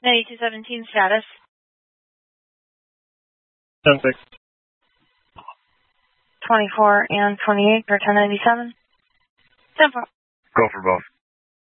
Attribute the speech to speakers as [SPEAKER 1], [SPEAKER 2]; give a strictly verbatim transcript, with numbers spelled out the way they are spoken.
[SPEAKER 1] ninety-two seventeen status.
[SPEAKER 2] ten six.
[SPEAKER 1] twenty-four and twenty-eight for ten ninety-seven. ten four.
[SPEAKER 3] Go for both.